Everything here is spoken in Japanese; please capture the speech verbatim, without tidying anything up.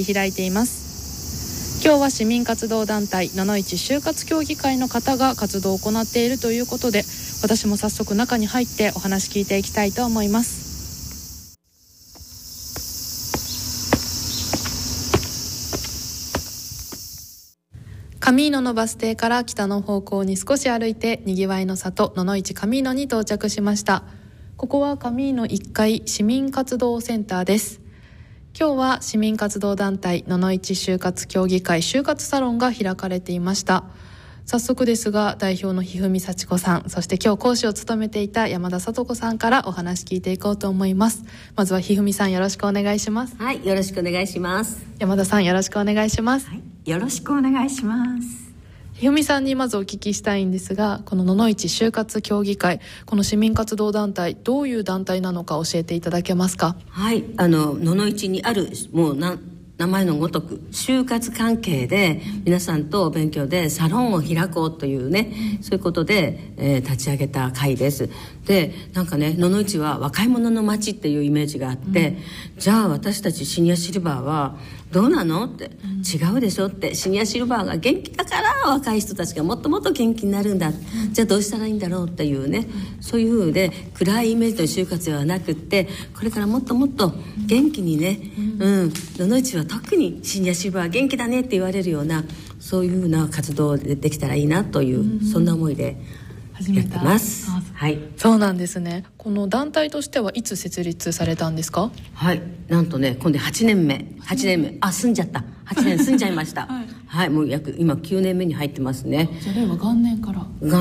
開いています。今日は市民活動団体野々市就活協議会の方が活動を行っているということで、私も早速中に入ってお話聞いていきたいと思います。上井野のバス停から北の方向に少し歩いて、にぎわいの里野々市上井野に到着しました。ここは上井野いっかい市民活動センターです。今日は市民活動団体野々市就活協議会就活サロンが開かれていました。早速ですが、代表のひふみさちこさん、そして今日講師を務めていた山田さと子さんからお話聞いていこうと思います。まずはひふみさん、よろしくお願いします。 はい、よろしくお願いします。 山田さん、よろしくお願いします。 はい、よろしくお願いします。 ひふみさんにまずお聞きしたいんですが、この野々市就活協議会、この市民活動団体、どういう団体なのか教えていただけますか？ はい、あの野々市にある、もうな名前のごとく就活関係で皆さんと勉強でサロンを開こうというね、そういうことで、えー、立ち上げた会です。で、なんかね、野々市は若い者の街っていうイメージがあって、うん、じゃあ私たちシニアシルバーはどうなのって、うん、違うでしょって、シニアシルバーが元気だから若い人たちがもっともっと元気になるんだ、うん、じゃあどうしたらいいんだろうっていうね、うん、そういう風で暗いイメージの就活ではなくって、これからもっともっと元気にね、うんうん、野々市は特にシニアシルバー元気だねって言われるような、そういう風な活動でできたらいいなという、うん、そんな思いでやってます。 はい、そうなんですね。この団体としてはいつ設立されたんですか？ はい、なんとね、今度はちねんめはちねんめ、あ、済んじゃった、はちねん済んじゃいました。はい、はい、もう約今きゅうねんめに入ってますね。 じゃあ令和元年から。